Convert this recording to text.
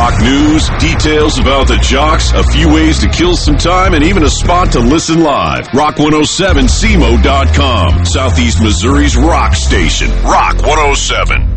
Rock news, details about the jocks, a few ways to kill some time, and even a spot to listen live. Rock107cmo.com, Southeast Missouri's rock station. Rock 107.